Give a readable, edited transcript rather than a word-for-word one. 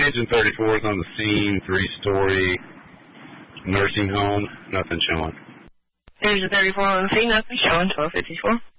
Engine 34 is on the scene, 3-story nursing home, nothing showing. There's a 34 on the scene, nothing showing, 1254.